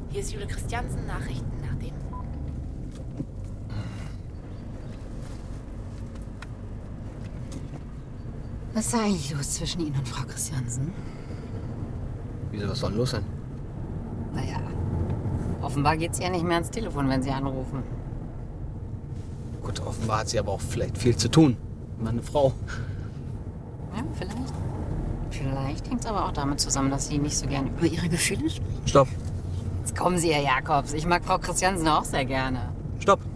Hier ist Jule Christiansen, Nachrichten nach dem. Was ist eigentlich los zwischen Ihnen und Frau Christiansen? Wieso, was soll denn los sein? Naja, offenbar geht sie ja nicht mehr ans Telefon, wenn Sie anrufen. Gut, offenbar hat sie aber auch vielleicht viel zu tun. Meine Frau. Ja, vielleicht. Vielleicht hängt es aber auch damit zusammen, dass Sie nicht so gern über Ihre Gefühle sprechen. Stopp. Jetzt kommen Sie, Herr Jakobs. Ich mag Frau Christiansen auch sehr gerne. Stopp.